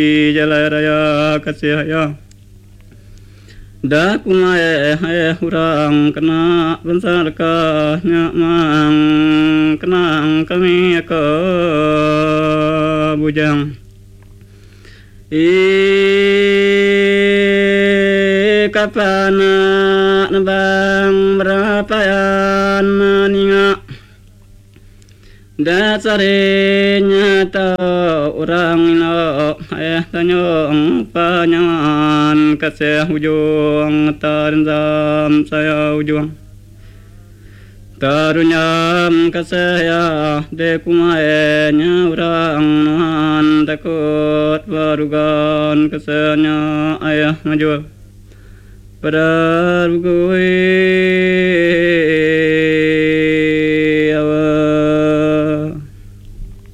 Jala raya kasih ya. Dah kumai hai hurang kena bensar ka nyamang kenang kami ke bujang. Kapana nabang berapayan ninga. Dasarnya tahu orang ino tanyong panyangan kasih ujung tarinzam saya ujung tarunyam kasih ya dekumainya orang nan takut barugan kasihnya ayah maju pada gue